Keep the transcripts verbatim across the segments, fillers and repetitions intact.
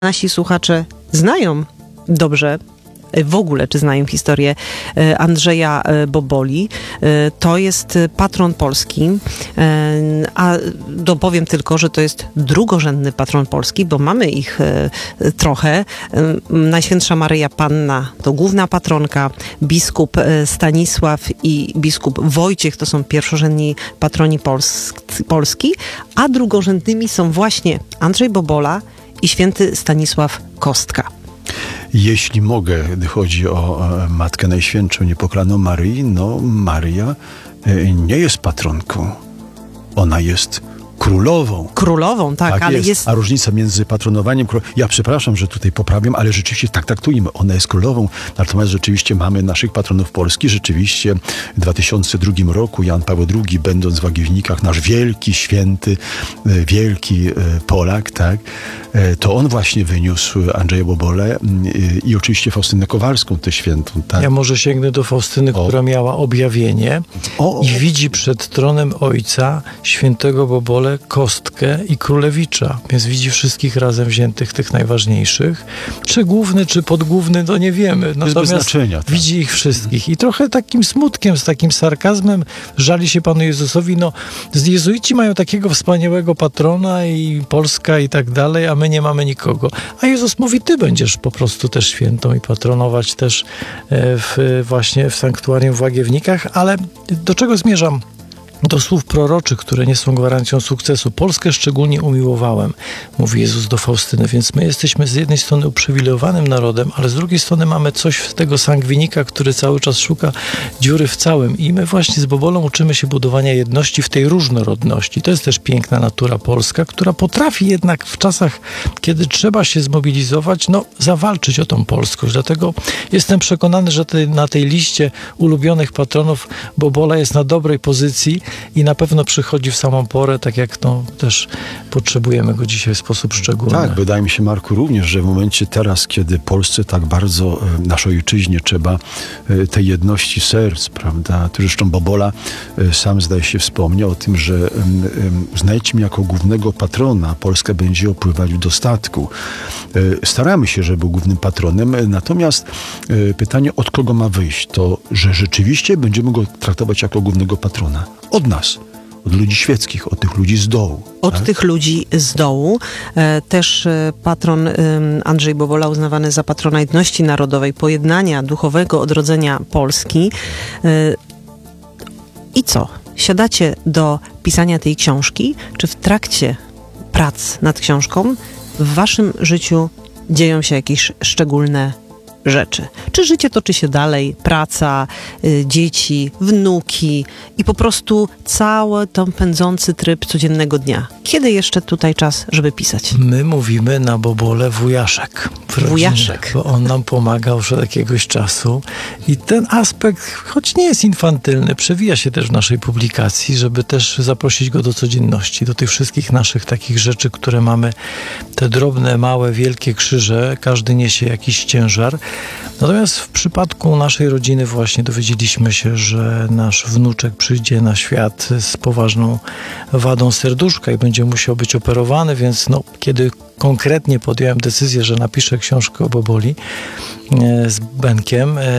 nasi słuchacze znają dobrze w ogóle, czy znają historię Andrzeja Boboli. To jest patron Polski, a dopowiem tylko, że to jest drugorzędny patron Polski, bo mamy ich trochę. Najświętsza Maryja Panna to główna patronka, biskup Stanisław i biskup Wojciech to są pierwszorzędni patroni Pols- Polski, a drugorzędnymi są właśnie Andrzej Bobola i święty Stanisław Kostka. Jeśli mogę, gdy chodzi o Matkę Najświętszą Niepokalaną Maryi, no Maryja nie jest patronką. Ona jest królową. Królową, tak, tak ale jest. jest... A różnica między patronowaniem... Kró... Ja przepraszam, że tutaj poprawiam, ale rzeczywiście tak traktujemy. Ona jest królową. Natomiast rzeczywiście mamy naszych patronów Polski. Rzeczywiście w dwa tysiące drugim roku Jan Paweł drugi, będąc w Łagiewnikach, nasz wielki, święty, wielki Polak, tak, to on właśnie wyniósł Andrzeja Bobolę i oczywiście Faustynę Kowalską, tę świętą. Tak? Ja może sięgnę do Faustyny, o. która miała objawienie o, o. i widzi przed tronem Ojca świętego Bobolę, Kostkę i Królewicza, więc widzi wszystkich razem wziętych, tych najważniejszych. Czy główny, czy podgłówny, to nie wiemy. Natomiast bez znaczenia, tak. widzi ich wszystkich i trochę takim smutkiem, z takim sarkazmem żali się Panu Jezusowi. No, jezuici mają takiego wspaniałego patrona i Polska i tak dalej, a my nie mamy nikogo. A Jezus mówi, ty będziesz po prostu też świętą i patronować też w, właśnie w sanktuarium w Łagiewnikach, ale do czego zmierzam? Do słów proroczych, które nie są gwarancją sukcesu. Polskę szczególnie umiłowałem, mówi Jezus do Faustyny, więc my jesteśmy z jednej strony uprzywilejowanym narodem, ale z drugiej strony mamy coś z tego sangwinika, który cały czas szuka dziury w całym i my właśnie z Bobolą uczymy się budowania jedności w tej różnorodności. To jest też piękna natura polska, która potrafi jednak w czasach, kiedy trzeba się zmobilizować, no zawalczyć o tą polskość. Dlatego jestem przekonany, że te, na tej liście ulubionych patronów Bobola jest na dobrej pozycji i na pewno przychodzi w samą porę, tak jak no, też potrzebujemy go dzisiaj w sposób szczególny. Tak, wydaje mi się, Marku, również, że w momencie teraz, kiedy Polsce tak bardzo, naszej ojczyźnie trzeba tej jedności serc, prawda? Zresztą Bobola sam, zdaje się, wspomniał o tym, że znajdźmy jako głównego patrona, Polska będzie opływać w dostatku. Staramy się, żeby był głównym patronem, natomiast pytanie, od kogo ma wyjść, to, że rzeczywiście będziemy go traktować jako głównego patrona. Od nas, od ludzi świeckich, od tych ludzi z dołu. Od tak? tych ludzi z dołu. E, też e, patron e, Andrzej Bobola uznawany za patrona jedności narodowej, pojednania, duchowego odrodzenia Polski. E, I co? Siadacie do pisania tej książki? Czy w trakcie prac nad książką w waszym życiu dzieją się jakieś szczególne rzeczy? Czy życie toczy się dalej, praca, y, dzieci, wnuki i po prostu cały ten pędzący tryb codziennego dnia? Kiedy jeszcze tutaj czas, żeby pisać? My mówimy na Bobole wujaszek. Wujaszek. Bo on nam pomagał już od jakiegoś czasu i ten aspekt, choć nie jest infantylny, przewija się też w naszej publikacji, żeby też zaprosić go do codzienności, do tych wszystkich naszych takich rzeczy, które mamy, te drobne, małe, wielkie krzyże, każdy niesie jakiś ciężar. Natomiast w przypadku naszej rodziny właśnie dowiedzieliśmy się, że nasz wnuczek przyjdzie na świat z poważną wadą serduszka i będzie musiał być operowany, więc no, kiedy konkretnie podjąłem decyzję, że napiszę książkę o Boboli e, z Benkiem e,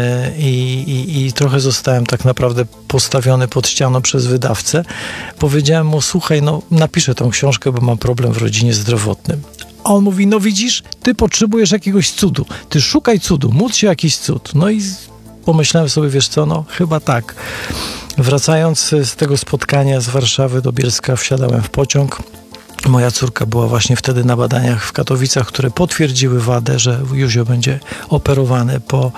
i, i trochę zostałem tak naprawdę postawiony pod ścianą przez wydawcę. Powiedziałem mu, słuchaj, no napiszę tą książkę, bo mam problem w rodzinie zdrowotnym. A on mówi, no widzisz, ty potrzebujesz jakiegoś cudu. Ty szukaj cudu, módl się jakiś cud. No i pomyślałem sobie, wiesz co, no chyba tak. Wracając z tego spotkania z Warszawy do Bielska, wsiadałem w pociąg. Moja córka była właśnie wtedy na badaniach w Katowicach, które potwierdziły wadę, że Józio będzie operowany po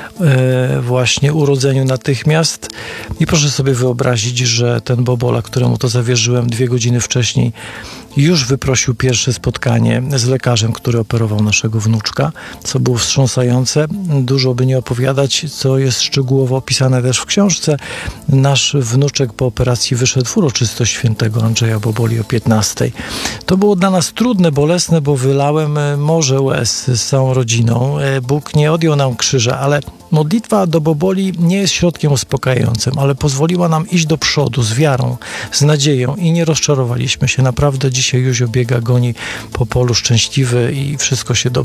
e, właśnie urodzeniu natychmiast. I proszę sobie wyobrazić, że ten Bobola, któremu to zawierzyłem dwie godziny wcześniej, już wyprosił pierwsze spotkanie z lekarzem, który operował naszego wnuczka, co było wstrząsające. Dużo by nie opowiadać, co jest szczegółowo opisane też w książce. Nasz wnuczek po operacji wyszedł w uroczystość świętego Andrzeja Boboli o piętnastej. To było dla nas trudne, bolesne, bo wylałem morze łez z całą rodziną. Bóg nie odjął nam krzyża, ale modlitwa do Boboli nie jest środkiem uspokajającym, ale pozwoliła nam iść do przodu z wiarą, z nadzieją i nie rozczarowaliśmy się. Naprawdę dziś dzisiaj Józio biega, goni po polu szczęśliwy i wszystko się dobrze